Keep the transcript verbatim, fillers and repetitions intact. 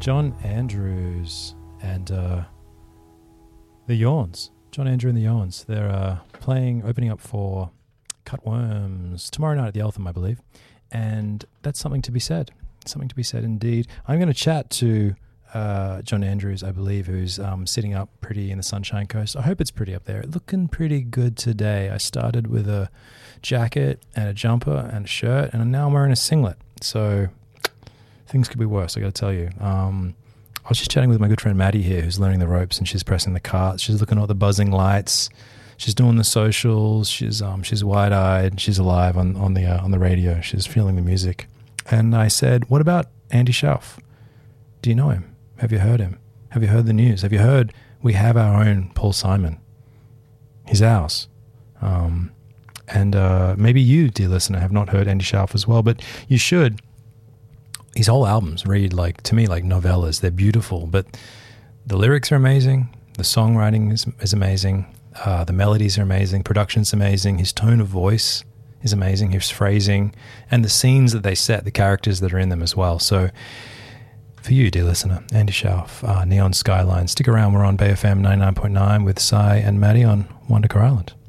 John Andrews and uh, the Yawns. John Andrew and the Yawns. They're uh, playing, opening up for Cutworms tomorrow night at the Eltham, I believe. And that's something to be said. Something to be said indeed. I'm going to chat to uh, John Andrews, I believe, who's um, sitting up pretty in the Sunshine Coast. I hope it's pretty up there. Looking pretty good today. I started with a jacket and a jumper and a shirt, and now I'm wearing a singlet. So things could be worse, I got to tell you. Um, I was just chatting with my good friend Maddie here, who's learning the ropes, and she's pressing the carts. She's looking at all the buzzing lights. She's doing the socials. She's um she's wide eyed. She's alive on on the uh, on the radio. She's feeling the music. And I said, "What about Andy Shauf? Do you know him? Have you heard him? Have you heard the news? Have you heard we have our own Paul Simon? He's ours." Um, and uh, maybe you, dear listener, have not heard Andy Shauf as well, but you should. His whole albums read like, to me, like novellas. They're beautiful, but the lyrics are amazing. The songwriting is, is amazing. Uh, the melodies are amazing. Production's amazing. His tone of voice is amazing. His phrasing and the scenes that they set, the characters that are in them as well. So for you, dear listener, Andy Shauf, uh, Neon Skyline. Stick around. We're on Bay F M ninety-nine point nine with Cy and Maddie on Wandaker Island.